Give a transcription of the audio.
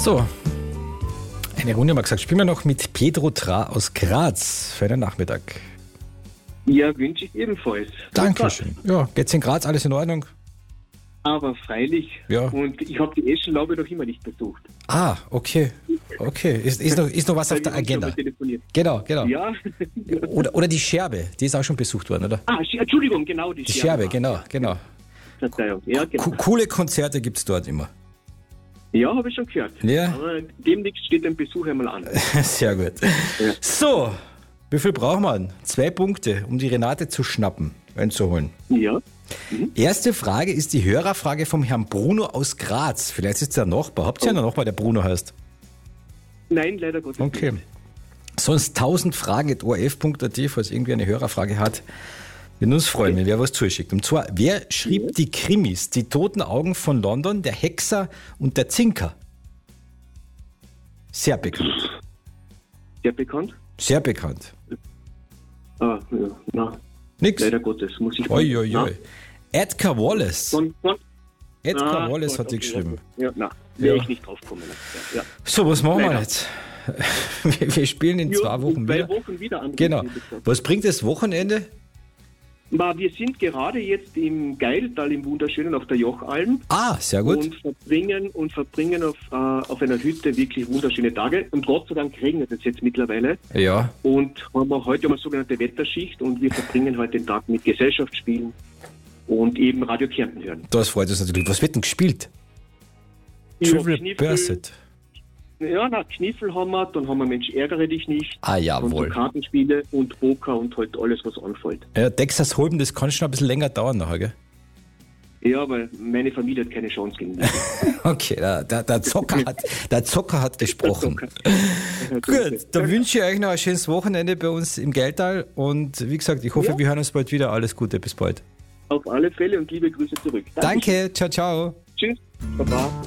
So, eine Runde haben wir gesagt, spielen wir noch mit Pedro Tra aus Graz für den Nachmittag. Ja, wünsche ich ebenfalls. Dankeschön. Ja, geht's in Graz, alles in Ordnung? Aber freilich. Ja. Und ich habe die Eschenlaube noch immer nicht besucht. Ah, okay. Okay, ist noch was auf der Agenda. Genau. Ja. Oder die Scherbe, die ist auch schon besucht worden, oder? Entschuldigung, genau. Die Scherbe, genau. Verzeihung, ja, genau. Coole Konzerte gibt es dort immer. Ja, habe ich schon gehört. Ja. Aber demnächst steht ein Besuch einmal an. Sehr gut. Ja. So, wie viel braucht man? 2 Punkte, um die Renate zu schnappen, einzuholen. Ja. Erste Frage ist die Hörerfrage vom Herrn Bruno aus Graz. Vielleicht ist der Nachbar. Habt ihr einen Nachbar, der Bruno heißt? Nein, leider Gottes Okay. nicht. Sonst 1000 Fragen@orf.at, falls irgendwie eine Hörerfrage hat. Wir uns freuen, wenn wer was zuschickt. Und zwar, wer schrieb die Krimis Die toten Augen von London, Der Hexer und Der Zinker? Sehr bekannt. Sehr bekannt? Sehr bekannt. Ja, na, Nix. leider Gottes, muss ich Oi. Edgar Wallace. Edgar Wallace Gott, hat die okay, geschrieben. Ja, wäre ich nicht drauf gekommen. Ja. So, was machen wir Leider. jetzt? Wir spielen in 2 Wochen in wieder. 2 Wochen wieder an. Genau. Was bringt das Wochenende? Wir sind gerade jetzt im Geiltal im Wunderschönen auf der Jochalm Ah, sehr gut. und verbringen auf einer Hütte wirklich wunderschöne Tage. Und Gott sei Dank regnet es jetzt mittlerweile. Ja. Und haben wir heute eine sogenannte Wetterschicht und wir verbringen heute den Tag mit Gesellschaftsspielen und eben Radio Kärnten hören. Das freut uns natürlich. Was wird denn gespielt? Trivial Pursuit. Ja, Kniffel haben wir, dann haben wir Mensch, ärgere dich nicht. Ah, Und jawohl. so Kartenspiele und Poker und halt alles, was anfällt. Ja, Texas Hold'em, das kann schon ein bisschen länger dauern nachher, gell? Ja, aber meine Familie hat keine Chance gegen mich. Okay, der Zocker hat gesprochen. Gut, dann wünsche ich euch noch ein schönes Wochenende bei uns im Geiltal und wie gesagt, ich hoffe, wir hören uns bald wieder. Alles Gute, bis bald. Auf alle Fälle und liebe Grüße zurück. Danke, ciao. Tschüss. Baba.